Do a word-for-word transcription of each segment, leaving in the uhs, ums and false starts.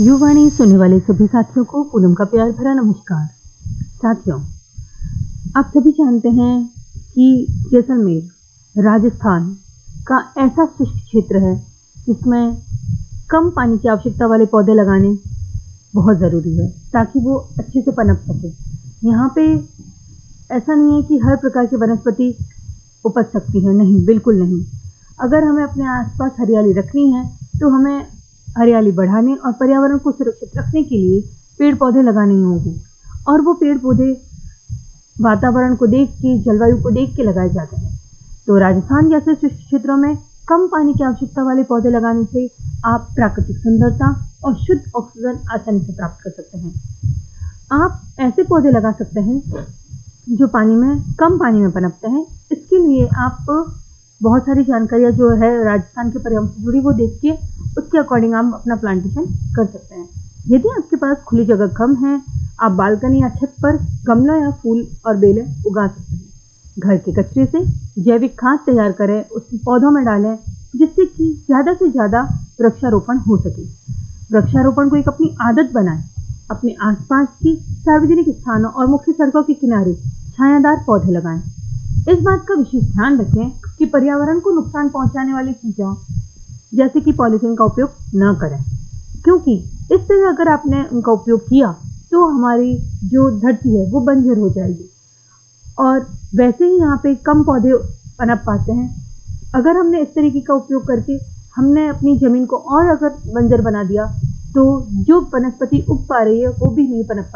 युवाणी सुनने वाले सभी साथियों को पूनम का प्यार भरा नमस्कार। साथियों, आप सभी जानते हैं कि जैसलमेर राजस्थान का ऐसा शुष्क क्षेत्र है जिसमें कम पानी की आवश्यकता वाले पौधे लगाने बहुत ज़रूरी है ताकि वो अच्छे से पनप सके। यहाँ पे ऐसा नहीं है कि हर प्रकार की वनस्पति उपज सकती है, नहीं, बिल्कुल नहीं। अगर हमें अपने आसपास हरियाली रखनी है तो हमें हरियाली बढ़ाने और पर्यावरण को सुरक्षित रखने के लिए पेड़ पौधे लगाने ही होंगे। और वो पेड़ पौधे वातावरण को देख के, जलवायु को देख के लगाए जाते हैं। तो राजस्थान जैसे शुष्क क्षेत्रों में कम पानी की आवश्यकता वाले पौधे लगाने से आप प्राकृतिक सुंदरता और शुद्ध ऑक्सीजन आसानी से प्राप्त कर सकते हैं। आप ऐसे पौधे लगा सकते हैं जो पानी में कम पानी में पनपते हैं। इसके लिए आप बहुत सारी जानकारियाँ जो है राजस्थान के पर्यावरण से जुड़ी वो देख के उसके अकॉर्डिंग आप अपना प्लांटेशन कर सकते हैं। यदि आपके पास खुली जगह कम है, आप बालकनी या छत पर गमला या फूल और बेलें उगा सकते हैं। घर के कचरे से जैविक खाद तैयार करें, उस पौधों में डालें, जिससे कि ज़्यादा से ज़्यादा वृक्षारोपण हो सके। वृक्षारोपण को एक अपनी आदत बनाएं। अपने आसपास की सार्वजनिक स्थानों और मुख्य सड़कों के किनारे छायादार पौधे लगाएं। इस बात का विशेष ध्यान रखें कि पर्यावरण को नुकसान पहुंचाने वाली चीज़ों जैसे कि पॉलीथीन का उपयोग न करें, क्योंकि इस तरह अगर आपने उनका उपयोग किया तो हमारी जो धरती है वो बंजर हो जाएगी और वैसे ही यहाँ पे कम पौधे पनप पाते हैं। अगर हमने इस तरीके का उपयोग करके हमने अपनी ज़मीन को और अगर बंजर बना दिया तो जो वनस्पति उग पा रही है वो भी नहीं पनप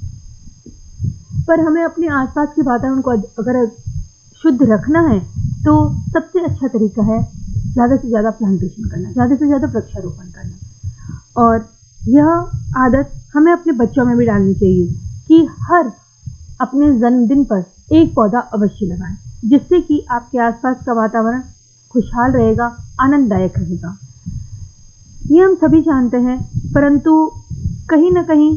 पाएगी। पर हमें अपने आसपास के वातावरण को अगर शुद्ध रखना है तो सबसे अच्छा तरीका है ज़्यादा से ज़्यादा प्लांटेशन करना, ज़्यादा से ज़्यादा वृक्षारोपण करना। और यह आदत हमें अपने बच्चों में भी डालनी चाहिए कि हर अपने जन्मदिन पर एक पौधा अवश्य लगाएं, जिससे कि आपके आसपास का वातावरण खुशहाल रहेगा, आनंददायक रहेगा। ये हम सभी जानते हैं, परंतु कहीं ना कहीं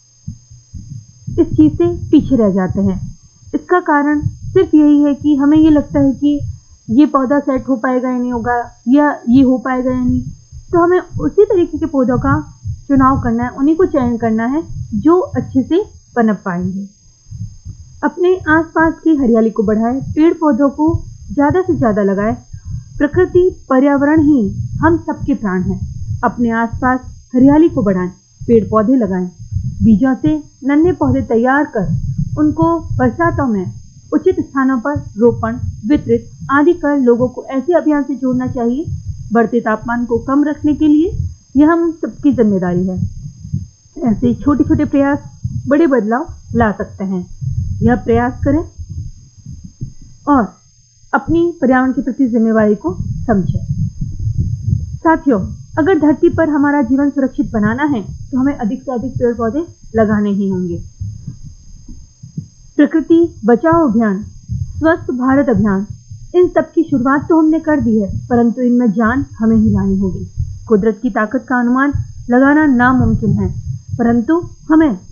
इस चीज़ से पीछे रह जाते हैं। इसका कारण सिर्फ यही है कि हमें ये लगता है कि ये पौधा सेट हो पाएगा या नहीं होगा, या ये हो पाएगा या नहीं। तो हमें उसी तरीके के पौधों का चुनाव करना है, उन्हीं को चयन करना है जो अच्छे से पनप पाएंगे। अपने आसपास की हरियाली को बढ़ाएं, पेड़ पौधों को ज़्यादा से ज़्यादा लगाएं। प्रकृति, पर्यावरण ही हम सबके प्राण हैं। अपने आसपास हरियाली को बढ़ाएं, पेड़ पौधे लगाएं। बीजों से नन्हे पौधे तैयार कर उनको बरसातों में उचित स्थानों पर रोपण, वितरित आदि कर लोगों को ऐसे अभियान से जोड़ना चाहिए। बढ़ते तापमान को कम रखने के लिए यह हम सबकी जिम्मेदारी है। ऐसे छोटे छोटे प्रयास बड़े बदलाव ला सकते हैं। यह प्रयास करें और अपनी पर्यावरण के प्रति जिम्मेवारी को समझें। साथियों, अगर धरती पर हमारा जीवन सुरक्षित बनाना है तो हमें अधिक से अधिक पेड़ पौधे लगाने ही होंगे। प्रकृति बचाओ अभियान, स्वस्थ भारत अभियान, इन सब की शुरुआत तो हमने कर दी है, परंतु इनमें जान हमें ही लानी होगी। कुदरत की ताकत का अनुमान लगाना नामुमकिन है, परंतु हमें